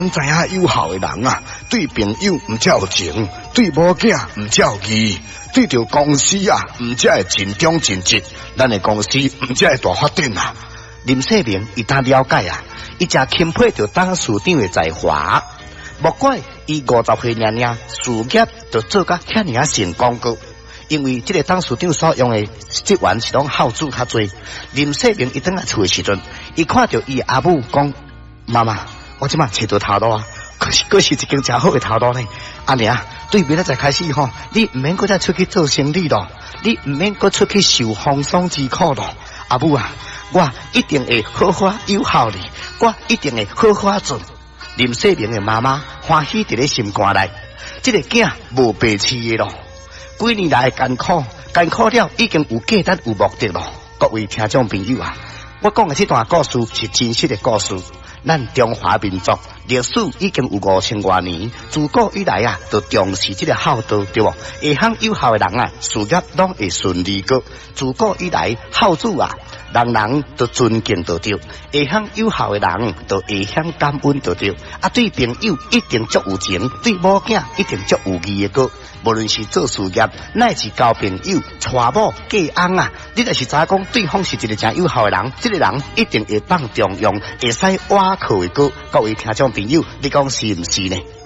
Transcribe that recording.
知影有效的人啊，对朋友唔才有情，对某囝唔才有义，对着公司啊唔才会尽忠尽职，咱的公司唔才会大发展啊。 林世明伊当了解啊，伊真钦佩着董事长的才华，莫怪伊50岁娘娘事业就做甲遐尔成功过。因为这个董事长所用的职员是拢孝子较多。林世明一等来厝的时阵，伊看到伊阿母讲：“妈妈，我即马找到头路啊，可是一间真好的头路呢。阿娘，对明仔载开始吼，你唔免搁再出去做生意咯，你唔免搁出去受风霜之苦咯。阿母啊，我一定会好好友好你，我一定会好好做。”林世明的妈妈欢喜伫咧心肝内，这个囝无白痴的咯。几年来艰苦了，已经有价值有目的咯。各位听众朋友啊，我讲的这段故事是真实的故事。咱中华民族历史已经有5000多年，自古以来啊，就重视这个孝道，对不？会晓友好的人啊，事业拢会顺利过。自古以来，孝子啊，人都尊敬着对，会晓友好的人，就会晓感恩着对。啊，对朋友一定足有情，对某囝一定足有义的个。无论是做事业，乃至交朋友、娶某、嫁翁啊，你若是知影讲对方是一个真友好的人，这个人一定会放重用，会使挖靠的个。各位听众朋友，你讲是唔是呢？